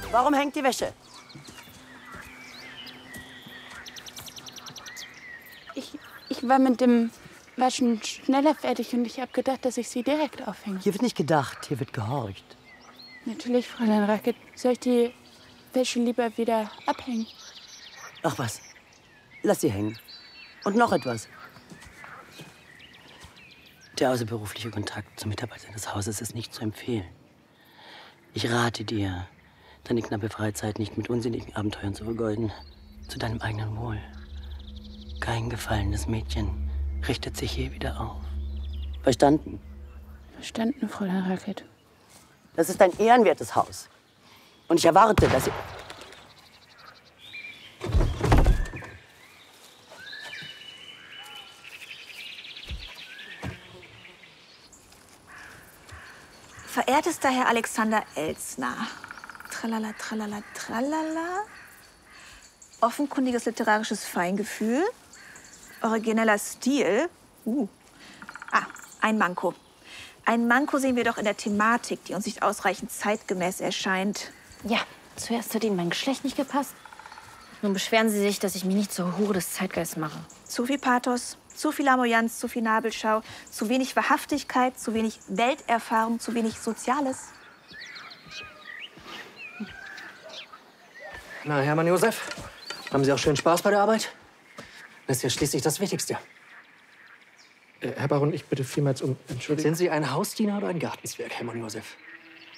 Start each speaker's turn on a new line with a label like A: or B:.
A: Warum hängt die Wäsche?
B: Ich war mit dem Waschen schneller fertig und ich habe gedacht, dass ich sie direkt aufhänge.
A: Hier wird nicht gedacht, hier wird gehorcht.
B: Natürlich, Fräulein Racket. Soll ich die Wäsche lieber wieder abhängen?
A: Ach was, lass sie hängen. Und noch etwas. Der außerberufliche Kontakt zu Mitarbeitern des Hauses ist nicht zu empfehlen. Ich rate dir, deine knappe Freizeit nicht mit unsinnigen Abenteuern zu vergeuden. Zu deinem eigenen Wohl. Kein gefallenes Mädchen richtet sich je wieder auf. Verstanden?
B: Verstanden, Fräulein Racket.
A: Das ist ein ehrenwertes Haus. Und ich erwarte, dass ihr...
C: Verehrtester Herr Alexander Elzner. Tralala, tralala, tralala. Offenkundiges literarisches Feingefühl. Origineller Stil. Ein Manko. Ein Manko sehen wir doch in der Thematik, die uns nicht ausreichend zeitgemäß erscheint.
D: Ja, zuerst hat Ihnen mein Geschlecht nicht gepasst. Nun beschweren Sie sich, dass ich mich nicht zur Hure des Zeitgeists mache.
C: Zu viel Pathos, zu viel Amoyanz, zu viel Nabelschau, zu wenig Wahrhaftigkeit, zu wenig Welterfahrung, zu wenig Soziales.
E: Na, Hermann Josef, haben Sie auch schön Spaß bei der Arbeit? Das ist ja schließlich das Wichtigste.
F: Herr Baron, ich bitte vielmals um Entschuldigung.
E: Sind Sie ein Hausdiener oder ein Gartenzwerg, Hermann Josef?